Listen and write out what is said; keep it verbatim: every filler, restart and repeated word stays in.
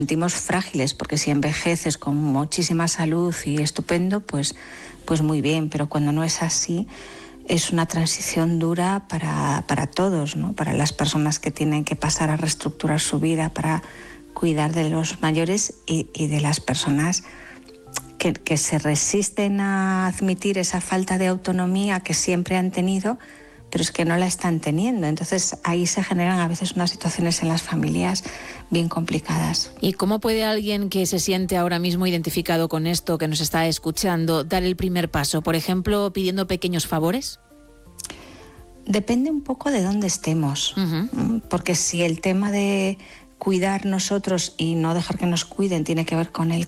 sentimos frágiles, porque si envejeces con muchísima salud y estupendo, pues, pues muy bien, pero cuando no es así, es una transición dura para, para todos, ¿no? Para las personas que tienen que pasar a reestructurar su vida para cuidar de los mayores y, y de las personas que, que se resisten a admitir esa falta de autonomía que siempre han tenido, pero es que no la están teniendo. Entonces ahí se generan a veces unas situaciones en las familias bien complicadas. ¿Y cómo puede alguien que se siente ahora mismo identificado con esto, que nos está escuchando, dar el primer paso? Por ejemplo, pidiendo pequeños favores. Depende un poco de dónde estemos, uh-huh. porque si el tema de cuidar nosotros y no dejar que nos cuiden tiene que ver con el